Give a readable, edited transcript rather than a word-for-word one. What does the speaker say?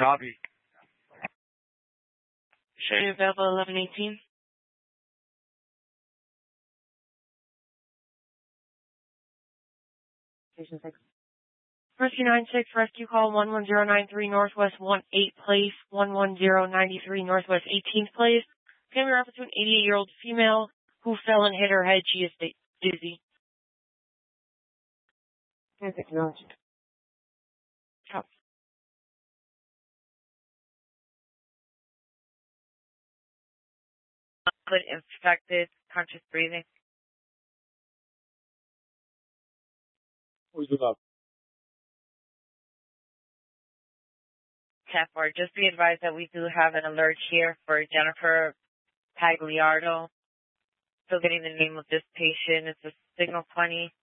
Copy. Show you available 1118. Station 6. Rescue 96, rescue call 11093 Northwest 18th Place, 11093 Northwest 18th Place. Family reference to an 88-year-old female who fell and hit her head. She is dizzy. Acknowledged. Copy. Good infected, conscious breathing. Who's it up? Or just be advised that we do have an alert here for Jennifer Pagliardo. Still getting the name of this patient. It's a signal 20.